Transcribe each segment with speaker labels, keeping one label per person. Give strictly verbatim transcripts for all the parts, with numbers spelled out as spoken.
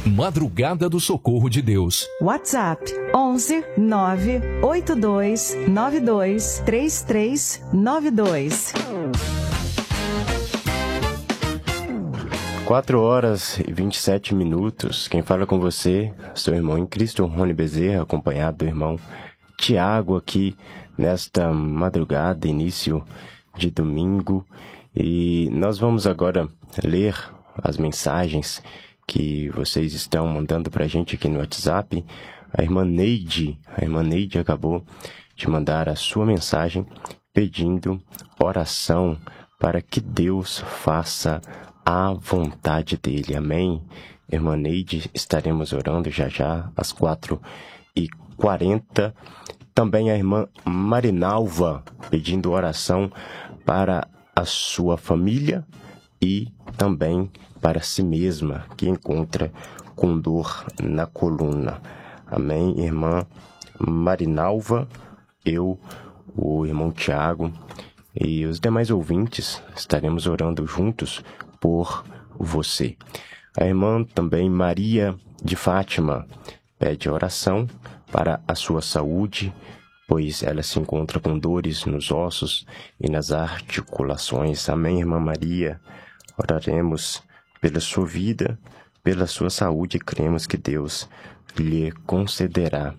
Speaker 1: Madrugada do Socorro de Deus.
Speaker 2: WhatsApp onze nove oito dois nove dois três três nove dois.
Speaker 3: quatro horas e vinte e sete minutos. Quem fala com você, seu irmão em Cristo, Rony Bezerra, acompanhado do irmão Tiago, aqui nesta madrugada, início de domingo. E nós vamos agora ler as mensagens que vocês estão mandando pra gente aqui no WhatsApp. A irmã Neide, a irmã Neide acabou de mandar a sua mensagem pedindo oração para que Deus faça a vontade dele. Amém? Irmã Neide, estaremos orando já já às quatro e quarenta. Também a irmã Marinalva pedindo oração para a sua família e também para si mesma, que encontra com dor na coluna. Amém, irmã Marinalva, eu, o irmão Tiago e os demais ouvintes estaremos orando juntos por você. A irmã também Maria de Fátima pede oração para a sua saúde, pois ela se encontra com dores nos ossos e nas articulações. Amém, irmã Maria? Oraremos pela sua vida, pela sua saúde, e cremos que Deus lhe concederá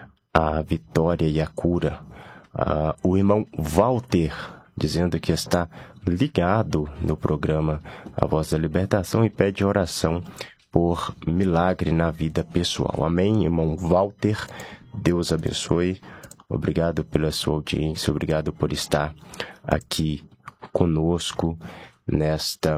Speaker 3: a vitória e a cura. Uh, o irmão Walter, dizendo que está ligado no programa A Voz da Libertação e pede oração por milagre na vida pessoal. Amém, irmão Walter? Deus abençoe. Obrigado pela sua audiência, obrigado por estar aqui conosco nesta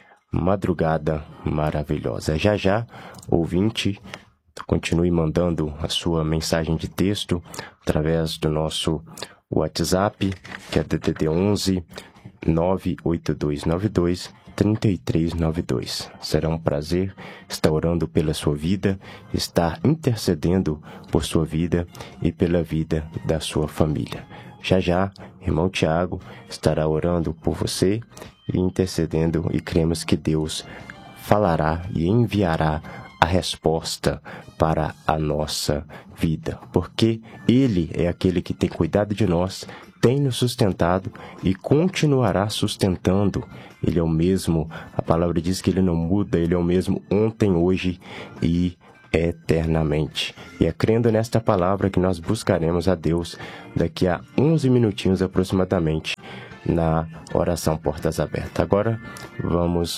Speaker 3: madrugada maravilhosa. Já já, ouvinte, continue mandando a sua mensagem de texto através do nosso WhatsApp, que é D D D onze nove oito dois nove dois três três nove dois. Será um prazer estar orando pela sua vida, estar intercedendo por sua vida e pela vida da sua família. Já já, irmão Tiago estará orando por você e intercedendo, e cremos que Deus falará e enviará a resposta para a nossa vida, porque Ele é aquele que tem cuidado de nós, tem nos sustentado e continuará sustentando. Ele é o mesmo, a palavra diz que Ele não muda, Ele é o mesmo ontem, hoje e eternamente. E é crendo nesta palavra que nós buscaremos a Deus daqui a onze minutinhos aproximadamente na oração Portas Abertas. Agora vamos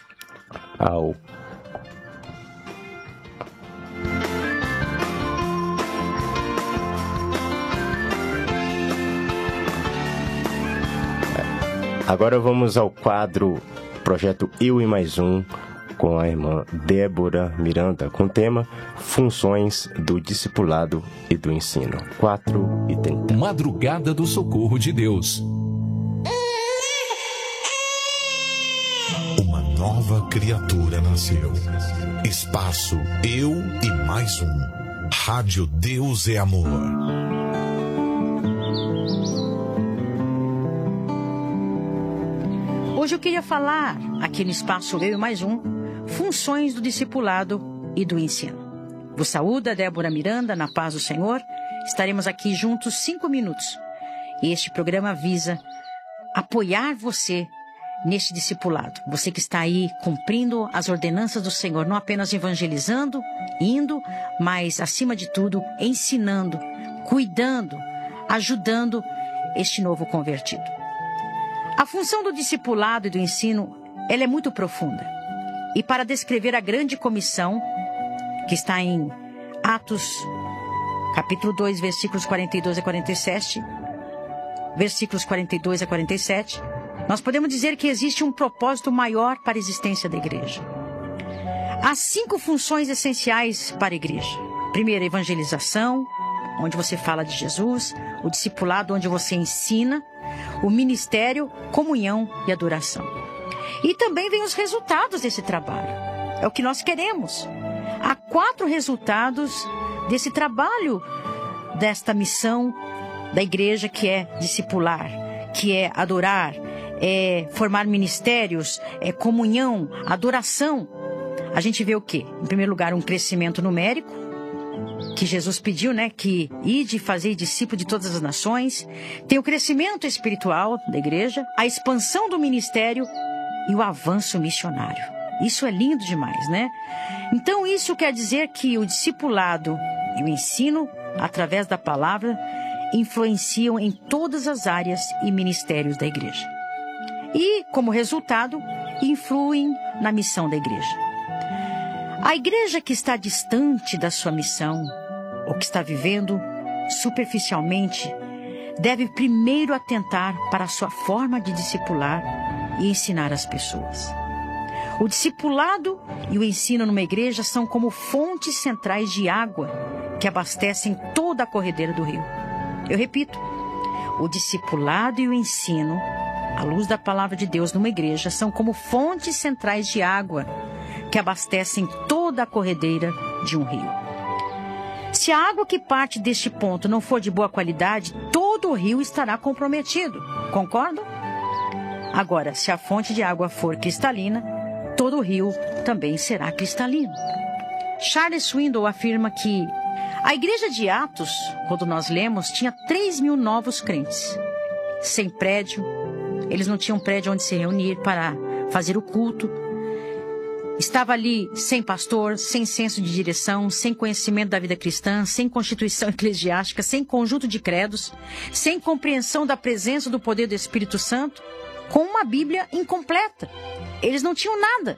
Speaker 3: ao Agora vamos ao quadro Projeto Eu e Mais Um, com a irmã Débora Miranda, com o tema Funções do Discipulado e do Ensino. quatro e trinta.
Speaker 1: Madrugada do Socorro de Deus.
Speaker 4: Uma nova criatura nasceu. Espaço Eu e Mais Um. Rádio Deus é Amor.
Speaker 5: Hoje eu queria falar, aqui no Espaço Eu e Mais Um, funções do discipulado e do ensino. Vos saúda Débora Miranda, na paz do Senhor. Estaremos aqui juntos cinco minutos. E este programa visa apoiar você neste discipulado. Você que está aí cumprindo as ordenanças do Senhor, não apenas evangelizando, indo, mas, acima de tudo, ensinando, cuidando, ajudando este novo convertido. A função do discipulado e do ensino, ela é muito profunda. E para descrever a grande comissão, que está em Atos, capítulo dois, versículos quarenta e dois a quarenta e sete, versículos quarenta e dois a quarenta e sete, nós podemos dizer que existe um propósito maior para a existência da igreja. Há cinco funções essenciais para a igreja. Primeiro, a evangelização, onde você fala de Jesus, o discipulado, onde você ensina, o ministério, comunhão e adoração. E também vem os resultados desse trabalho. É o que nós queremos. Há quatro resultados desse trabalho, desta missão da igreja, que é discipular, que é adorar, é formar ministérios, é comunhão, adoração. a gente vê o quê? Em primeiro lugar, um crescimento numérico, que Jesus pediu, né? Que ide fazer discípulo de todas as nações. Tem o crescimento espiritual da igreja, a expansão do ministério e o avanço missionário. Isso é lindo demais, né? Então, isso quer dizer que o discipulado e o ensino, através da palavra, influenciam em todas as áreas e ministérios da igreja. E, como resultado, influem na missão da igreja. A igreja que está distante da sua missão, ou que está vivendo superficialmente, deve primeiro atentar para a sua forma de discipular e ensinar as pessoas. O discipulado e o ensino numa igreja são como fontes centrais de água que abastecem toda a corredeira do rio. Eu repito, o discipulado e o ensino, à luz da palavra de Deus numa igreja, são como fontes centrais de água que abastecem toda a corredeira de um rio. Se a água que parte deste ponto não for de boa qualidade, todo o rio estará comprometido. Concordam? Agora, se a fonte de água for cristalina, todo o rio também será cristalino. Charles Swindoll afirma que a igreja de Atos, quando nós lemos, tinha três mil novos crentes. Sem prédio, eles não tinham prédio onde se reunir para fazer o culto. Estava ali sem pastor, sem senso de direção, sem conhecimento da vida cristã, sem constituição eclesiástica, sem conjunto de credos, sem compreensão da presença do poder do Espírito Santo, com uma Bíblia incompleta. Eles não tinham nada,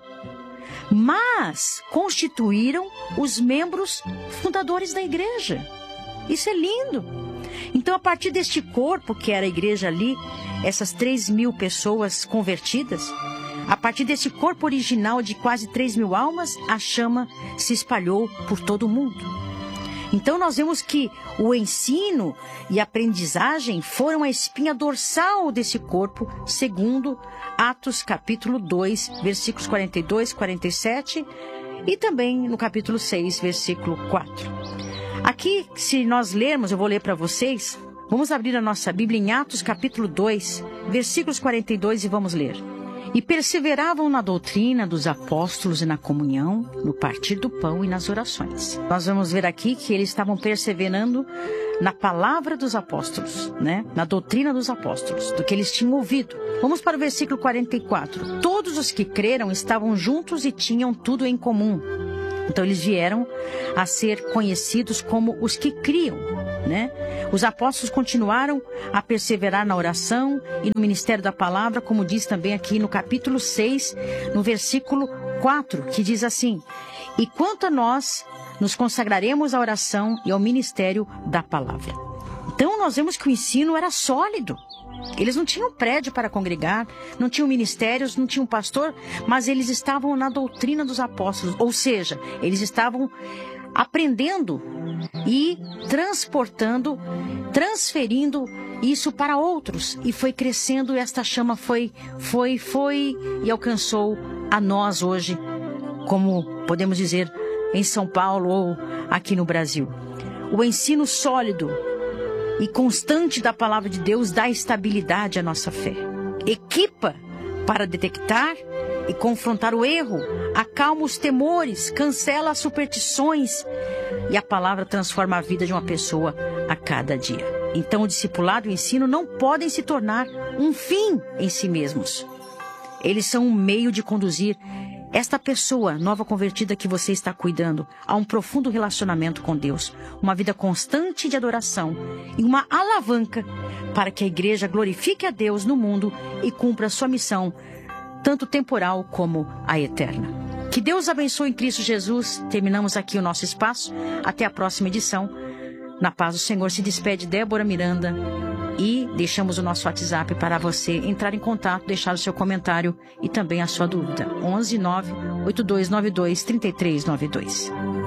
Speaker 5: mas constituíram os membros fundadores da igreja. Isso é lindo. Então, a partir deste corpo que era a igreja ali, essas três mil pessoas convertidas, a partir desse corpo original de quase três mil almas, a chama se espalhou por todo o mundo. Então nós vemos que o ensino e a aprendizagem foram a espinha dorsal desse corpo, segundo Atos capítulo dois, versículos quarenta e dois, quarenta e sete, e também no capítulo seis, versículo quatro. Aqui, se nós lermos, eu vou ler para vocês, vamos abrir a nossa Bíblia em Atos capítulo dois, versículos quarenta e dois, e vamos ler. E perseveravam na doutrina dos apóstolos e na comunhão, no partir do pão e nas orações. Nós vamos ver aqui que eles estavam perseverando na palavra dos apóstolos, né? Na doutrina dos apóstolos, do que eles tinham ouvido. Vamos para o versículo quarenta e quatro. Todos os que creram estavam juntos e tinham tudo em comum. Então eles vieram a ser conhecidos como os que criam, né? Os apóstolos continuaram a perseverar na oração e no ministério da palavra, como diz também aqui no capítulo seis, no versículo quatro, que diz assim: e quanto a nós, nos consagraremos à oração e ao ministério da palavra. Então nós vemos que o ensino era sólido. Eles não tinham prédio para congregar, não tinham ministérios, não tinham pastor, mas eles estavam na doutrina dos apóstolos, ou seja, eles estavam aprendendo e transportando, transferindo isso para outros. E foi crescendo, esta chama foi, foi, foi e alcançou a nós hoje, como podemos dizer em São Paulo ou aqui no Brasil. O ensino sólido e constante da palavra de Deus dá estabilidade à nossa fé. Equipa para detectar e confrontar o erro, acalma os temores, cancela as superstições e a palavra transforma a vida de uma pessoa a cada dia. Então o discipulado e o ensino não podem se tornar um fim em si mesmos. Eles são um meio de conduzir esta pessoa nova convertida que você está cuidando a um profundo relacionamento com Deus, uma vida constante de adoração e uma alavanca para que a igreja glorifique a Deus no mundo e cumpra a sua missão, tanto temporal como a eterna. Que Deus abençoe em Cristo Jesus. Terminamos aqui o nosso espaço. Até a próxima edição. Na paz do Senhor se despede Débora Miranda. E deixamos o nosso WhatsApp para você entrar em contato, deixar o seu comentário e também a sua dúvida. onze nove oito dois nove dois três três nove dois.